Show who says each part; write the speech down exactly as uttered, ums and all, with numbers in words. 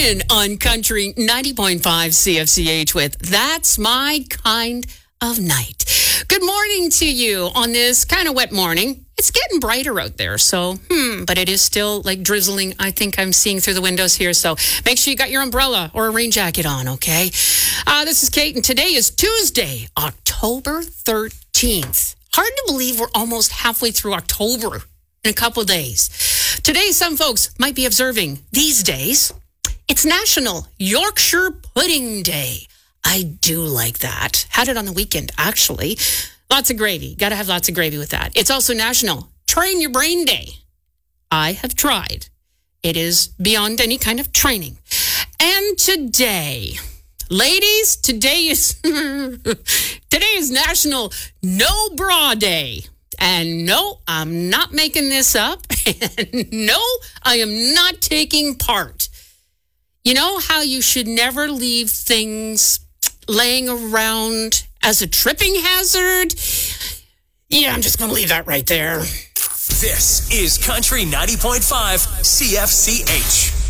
Speaker 1: Ryan on Country ninety point five C F C H with That's My Kind of Night. Good morning to you on this kind of wet morning. It's getting brighter out there, so, hmm, but it is still like drizzling. I think I'm seeing through the windows here, so make sure you got your umbrella or a rain jacket on, okay? Uh, this is Kate, and today is Tuesday, October thirteenth. Hard to believe we're almost halfway through October in a couple days. Today, some folks might be observing these days. It's National Yorkshire Pudding Day. I do like that. Had it on the weekend, actually. Lots of gravy. Got to have lots of gravy with that. It's also National Train Your Brain Day. I have tried. It is beyond any kind of training. And today, ladies, today is today is National No Bra Day. And no, I'm not making this up. And no, I am not taking part. You know how you should never leave things laying around as a tripping hazard? Yeah, I'm just going to leave that right there.
Speaker 2: This is Country ninety point five C F C H.